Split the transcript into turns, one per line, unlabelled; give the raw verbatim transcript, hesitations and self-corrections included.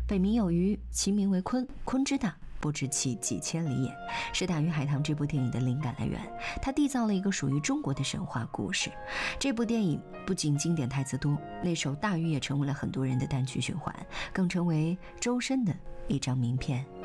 北冥有鱼，其名为鲲，鲲之大，不知其几千里也，是《大鱼海棠》这部电影的灵感来源。它缔造了一个属于中国的神话故事。这部电影不仅经典台词多，那首《大鱼》也成为了很多人的单曲循环，更成为周深的一张名片。